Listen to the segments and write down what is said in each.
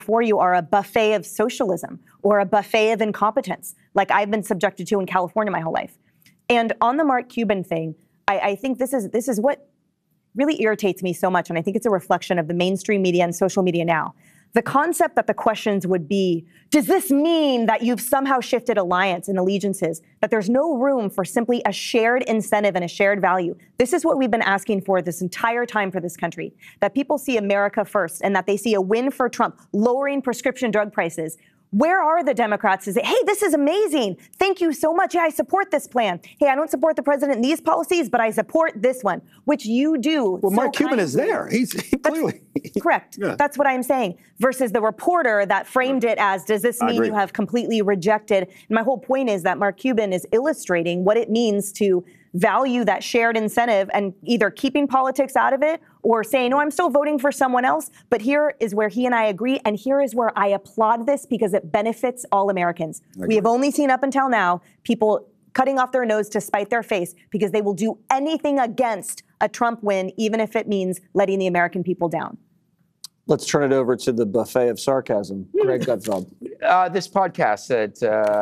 for you are a buffet of socialism or a buffet of incompetence, like I've been subjected to in California my whole life. And on the Mark Cuban thing, I think this is what really irritates me so much, and I think it's a reflection of the mainstream media and social media now. The concept that the questions would be, does this mean that you've somehow shifted alliance and allegiances, that there's no room for simply a shared incentive and a shared value? This is what we've been asking for this entire time for this country, that people see America first and that they see a win for Trump, lowering prescription drug prices. Where are the Democrats to say, hey, this is amazing. Thank you so much. Yeah, I support this plan. Hey, I don't support the president in these policies, but I support this one, which you do. Well, Mark Cuban is there. He clearly. Correct. Yeah. That's what I'm saying. Versus the reporter that framed it as, does this mean you have completely rejected? And my whole point is that Mark Cuban is illustrating what it means to value that shared incentive and either keeping politics out of it or saying, no, I'm still voting for someone else. But here is where he and I agree. And here is where I applaud this because it benefits all Americans. We have only seen up until now people cutting off their nose to spite their face because they will do anything against a Trump win, even if it means letting the American people down. Let's turn it over to the buffet of sarcasm. Greg Gutfeld. This podcast that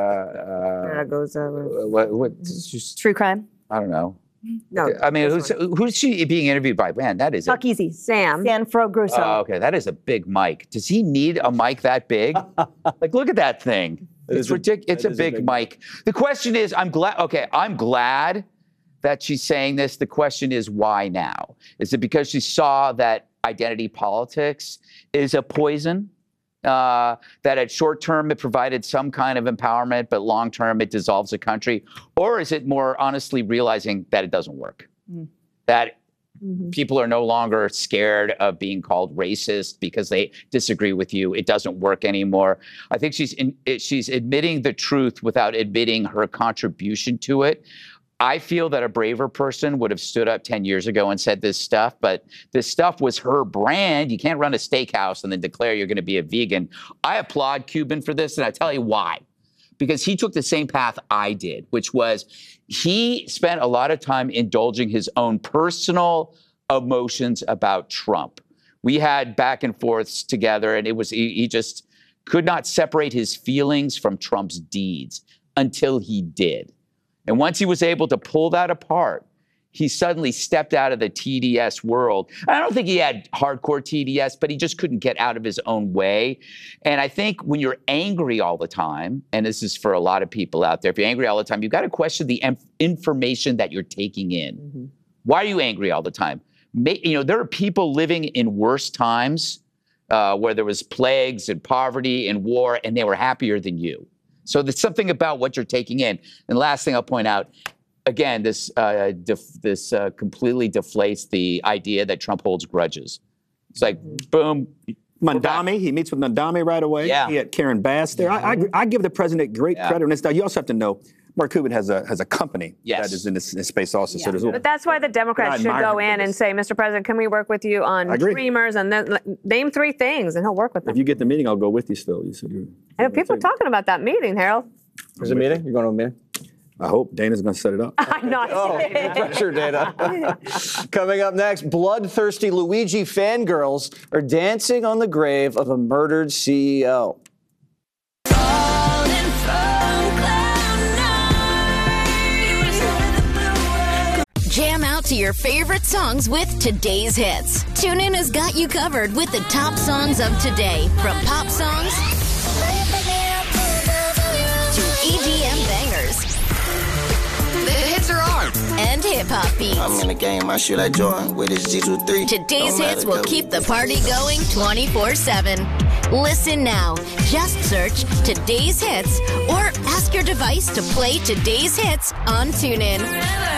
True crime. I don't know. No. I mean, who's she being interviewed by? Man, that is Talk easy. Sanfro Grosso. Oh, okay, that is a big mic. Does he need a mic that big? Like, look at that thing. It's ridiculous. It's a big mic. The question is, I'm glad that she's saying this. The question is, why now? Is it because she saw that identity politics is a poison? That at short term it provided some kind of empowerment, but long term it dissolves a country? Or is it more honestly realizing that it doesn't work? That people are no longer scared of being called racist because they disagree with you. It doesn't work anymore. I think she's admitting the truth without admitting her contribution to it. I feel that a braver person would have stood up 10 years ago and said this stuff, but this stuff was her brand. You can't run a steakhouse and then declare you're going to be a vegan. I applaud Cuban for this, and I tell you why. Because he took the same path I did, which was he spent a lot of time indulging his own personal emotions about Trump. We had back and forths together, and he just could not separate his feelings from Trump's deeds until he did. And once he was able to pull that apart, he suddenly stepped out of the TDS world. I don't think he had hardcore TDS, but he just couldn't get out of his own way. And I think when you're angry all the time, and this is for a lot of people out there, if you're angry all the time, you've got to question the information that you're taking in. Why are you angry all the time? There are people living in worse times where there was plagues and poverty and war, and they were happier than you. So there's something about what you're taking in. And last thing I'll point out, again, this completely deflates the idea that Trump holds grudges. It's like, boom. Mandami, he meets with Mandami right away. Yeah. He had Karen Bass there. I give the president great credit on this. Now, you also have to know, Mark Cuban has a company that is in this space also. So there's but that's why the Democrats should go in and say, Mr. President, can we work with you on Dreamers and then name 3 things and he'll work with them. If you get the meeting, I'll go with you still. I know people are talking about that meeting, Harold. There's a meeting? You're going to a meeting? I hope Dana's going to set it up. I'm not. Pressure, Dana. Coming up next, bloodthirsty Luigi fangirls are dancing on the grave of a murdered CEO. Jam out to your favorite songs with today's hits. TuneIn has got you covered with the top songs of today, from pop songs to EDM bangers. The hits are on. And hip-hop beats. I'm in the game, I shoot like Jordan with his G23. Today's hits will keep the party going 24/7. Listen now. Just search Today's Hits or ask your device to play Today's Hits on TuneIn.